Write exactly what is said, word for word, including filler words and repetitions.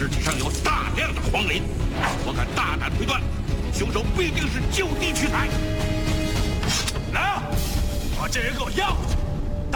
尸体上有大量的黄磷，我敢大胆推断，凶手必定是就地取材。来啊，把这人给我押回去！